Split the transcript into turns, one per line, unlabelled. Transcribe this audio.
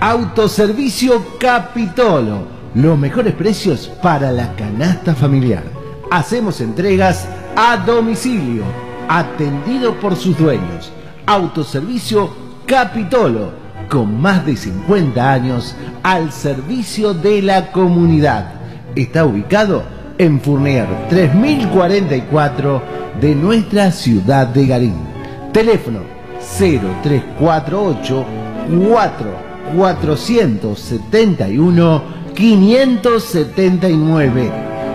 Autoservicio Capitolo, los mejores precios para la canasta familiar. Hacemos entregas a domicilio, atendido por sus dueños. Autoservicio Capitolo, con más de 50 años al servicio de la comunidad. Está ubicado en Fournier 3044 de nuestra ciudad de Garín. Teléfono 0348 471 579